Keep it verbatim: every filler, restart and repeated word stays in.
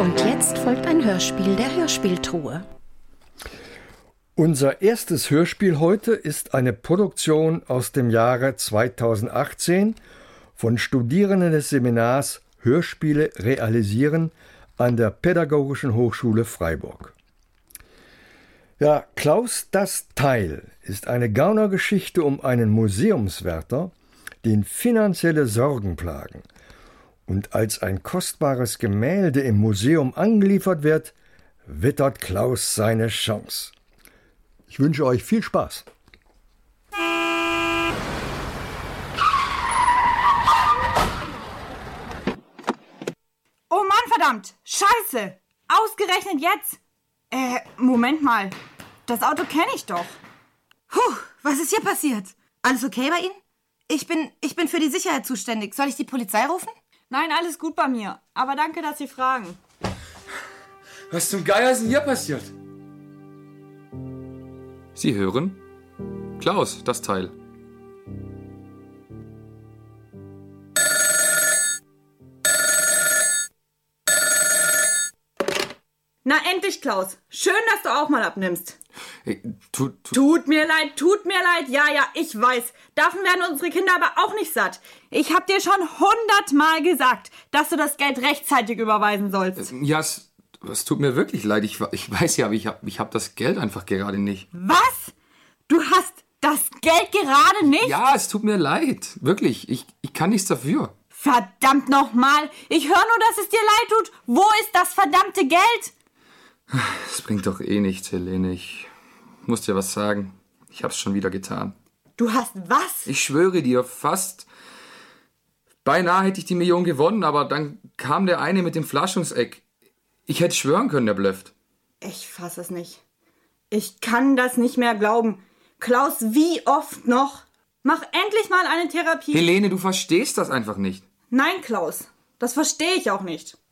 Und jetzt folgt ein Hörspiel der Hörspieltruhe. Unser erstes Hörspiel heute ist eine Produktion aus dem Jahre zweitausendachtzehn von Studierenden des Seminars Hörspiele realisieren an der Pädagogischen Hochschule Freiburg. Ja, Klaus das Teil ist eine Gaunergeschichte um einen Museumswärter, den finanzielle Sorgen plagen. Und als ein kostbares Gemälde im Museum angeliefert wird, wittert Klaus seine Chance. Ich wünsche euch viel Spaß. Oh Mann, verdammt! Scheiße! Ausgerechnet jetzt! Äh, Moment mal. Das Auto kenne ich doch. Puh, was ist hier passiert? Alles okay bei Ihnen? Ich bin, ich bin für die Sicherheit zuständig. Soll ich die Polizei rufen? Nein, alles gut bei mir. Aber danke, dass Sie fragen. Was zum Geier ist denn hier passiert? Sie hören Klaus das Teil. Na endlich, Klaus. Schön, dass du auch mal abnimmst. Hey, tut, tut, Tut mir leid, tut mir leid. Ja, ja, ich weiß. Davon werden unsere Kinder aber auch nicht satt. Ich hab dir schon hundertmal gesagt, dass du das Geld rechtzeitig überweisen sollst. ja, es, es tut mir wirklich leid. Ich, ich weiß ja, aber ich habe ich hab das Geld einfach gerade nicht. Was? Du hast das Geld gerade nicht? Ja, es tut mir leid. Wirklich. Ich, ich kann nichts dafür. Verdammt nochmal. Ich höre nur, dass es dir leid tut. Wo ist das verdammte Geld? Es bringt doch eh nichts, Helene. Ich muss dir was sagen. Ich hab's schon wieder getan. Du hast was? Ich schwöre dir, fast. Beinahe hätte ich die Million gewonnen, aber dann kam der eine mit dem Flaschungseck. Ich hätte schwören können, der blöfft. Ich fass es nicht. Ich kann das nicht mehr glauben. Klaus, wie oft noch? Mach endlich mal eine Therapie. Helene, du verstehst das einfach nicht. Nein, Klaus. Das verstehe ich auch nicht.